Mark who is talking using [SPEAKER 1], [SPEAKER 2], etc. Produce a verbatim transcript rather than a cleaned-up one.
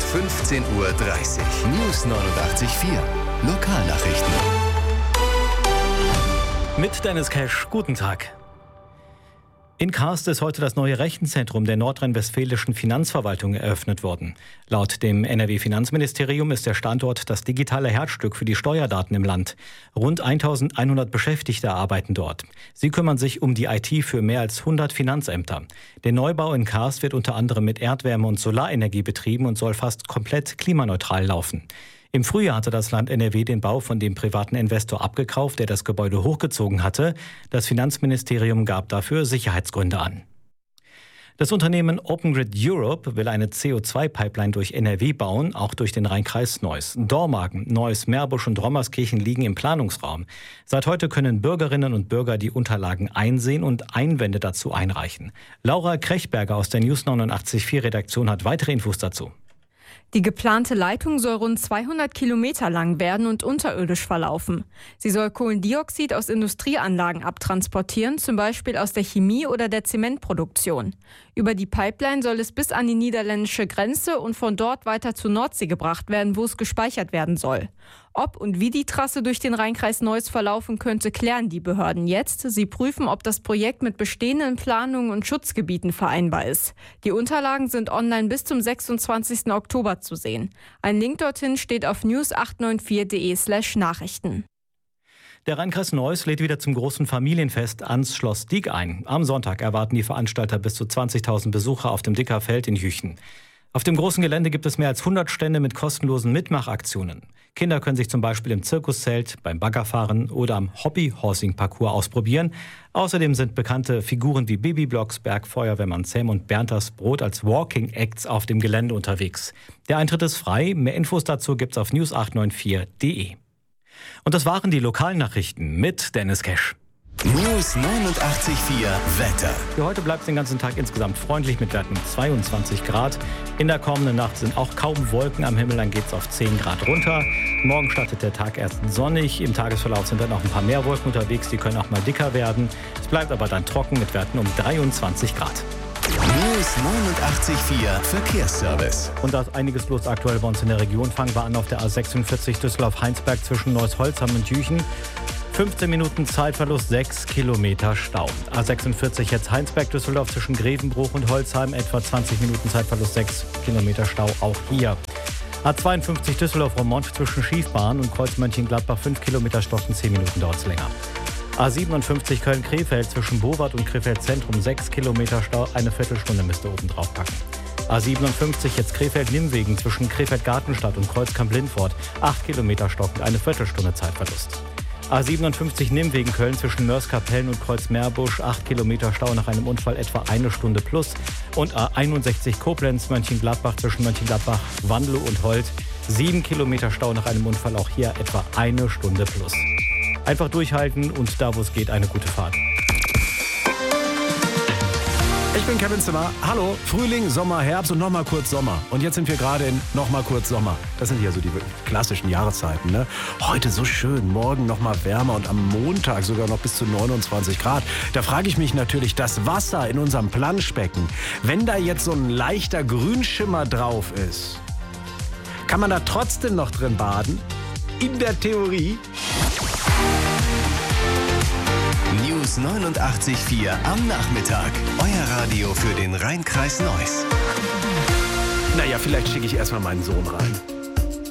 [SPEAKER 1] fünfzehn Uhr dreißig. News neunundachtzig Komma vier. Lokalnachrichten.
[SPEAKER 2] Mit Dennis Cash, guten Tag. In Karst ist heute das neue Rechenzentrum der nordrhein-westfälischen Finanzverwaltung eröffnet worden. Laut dem N R W-Finanzministerium ist der Standort das digitale Herzstück für die Steuerdaten im Land. Rund eintausendeinhundert Beschäftigte arbeiten dort. Sie kümmern sich um die I T für mehr als hundert Finanzämter. Der Neubau in Karst wird unter anderem mit Erdwärme und Solarenergie betrieben und soll fast komplett klimaneutral laufen. Im Frühjahr hatte das Land N R W den Bau von dem privaten Investor abgekauft, der das Gebäude hochgezogen hatte. Das Finanzministerium gab dafür Sicherheitsgründe an. Das Unternehmen Open Grid Europe will eine C O zwei Pipeline durch N R W bauen, auch durch den Rhein-Kreis Neuss. Dormagen, Neuss, Meerbusch und Rommerskirchen liegen im Planungsraum. Seit heute können Bürgerinnen und Bürger die Unterlagen einsehen und Einwände dazu einreichen. Laura Krechberger aus der News neunundachtzig Komma vier Redaktion hat weitere Infos dazu.
[SPEAKER 3] Die geplante Leitung soll rund zweihundert Kilometer lang werden und unterirdisch verlaufen. Sie soll Kohlendioxid aus Industrieanlagen abtransportieren, zum Beispiel aus der Chemie oder der Zementproduktion. Über die Pipeline soll es bis an die niederländische Grenze und von dort weiter zur Nordsee gebracht werden, wo es gespeichert werden soll. Ob und wie die Trasse durch den Rhein-Kreis Neuss verlaufen könnte, klären die Behörden jetzt. Sie prüfen, ob das Projekt mit bestehenden Planungen und Schutzgebieten vereinbar ist. Die Unterlagen sind online bis zum sechsundzwanzigsten Oktober zu sehen. Ein Link dorthin steht auf news acht neun vier punkt de slash Nachrichten.
[SPEAKER 2] Der Rhein-Kreis Neuss lädt wieder zum großen Familienfest ans Schloss Diek ein. Am Sonntag erwarten die Veranstalter bis zu zwanzigtausend Besucher auf dem Dicker Feld in Jüchen. Auf dem großen Gelände gibt es mehr als hundert Stände mit kostenlosen Mitmachaktionen. Kinder können sich zum Beispiel im Zirkuszelt, beim Baggerfahren oder am Hobby-Horsing-Parcours ausprobieren. Außerdem sind bekannte Figuren wie Babyblocks, Bergfeuerwehrmann Sam und Bernd das Brot als Walking Acts auf dem Gelände unterwegs. Der Eintritt ist frei. Mehr Infos dazu gibt's auf news acht neun vier punkt de. Und das waren die Lokalnachrichten mit Dennis Cash.
[SPEAKER 1] News neunundachtzig Komma vier Wetter.
[SPEAKER 2] Für heute bleibt es den ganzen Tag insgesamt freundlich mit Werten zweiundzwanzig Grad. In der kommenden Nacht sind auch kaum Wolken am Himmel, dann geht es auf zehn Grad runter. Morgen startet der Tag erst sonnig. Im Tagesverlauf sind dann noch ein paar mehr Wolken unterwegs, die können auch mal dicker werden. Es bleibt aber dann trocken mit Werten um dreiundzwanzig Grad.
[SPEAKER 1] News neunundachtzig Komma vier Verkehrsservice.
[SPEAKER 2] Und da ist einiges los aktuell bei uns in der Region. Fangen wir an auf der A sechsundvierzig Düsseldorf-Heinsberg zwischen Neuss-Holzheim und Jüchen. fünfzehn Minuten Zeitverlust, sechs Kilometer Stau. A sechsundvierzig jetzt Heinsberg-Düsseldorf zwischen Grevenbruch und Holzheim, etwa zwanzig Minuten Zeitverlust, sechs Kilometer Stau auch hier. A zweiundfünfzig Düsseldorf-Roermond zwischen Schiefbahn und Kreuz Mönchengladbach, fünf Kilometer stocken, zehn Minuten dauert es länger. A siebenundfünfzig Köln-Krefeld zwischen Bowart und Krefeld Zentrum, sechs Kilometer Stau, eine Viertelstunde müsst ihr oben drauf packen. A siebenundfünfzig jetzt Krefeld-Nimmwegen zwischen Krefeld-Gartenstadt und Kreuzkamp-Lindfort, acht Kilometer stocken, eine Viertelstunde Zeitverlust. A siebenundfünfzig Nimmwegen Köln zwischen Mörs-Kapellen und Kreuz-Meerbusch, acht Kilometer Stau nach einem Unfall, etwa eine Stunde plus. Und A einundsechzig Koblenz Mönchengladbach zwischen Mönchengladbach, Wandelow und Holt, sieben Kilometer Stau nach einem Unfall, auch hier etwa eine Stunde plus. Einfach durchhalten und da, wo es geht, eine gute Fahrt.
[SPEAKER 4] Ich bin Kevin Zimmer. Hallo, Frühling, Sommer, Herbst und nochmal kurz Sommer. Und jetzt sind wir gerade in nochmal kurz Sommer. Das sind ja so die klassischen Jahreszeiten, ne? Heute so schön, morgen nochmal wärmer und am Montag sogar noch bis zu neunundzwanzig Grad. Da frage ich mich natürlich, das Wasser in unserem Planschbecken, wenn da jetzt so ein leichter Grünschimmer drauf ist, kann man da trotzdem noch drin baden? In der Theorie.
[SPEAKER 1] News neunundachtzig Komma vier am Nachmittag. Euer Radio für den Rhein-Kreis Neuss.
[SPEAKER 4] Naja, vielleicht schicke ich erstmal meinen Sohn rein.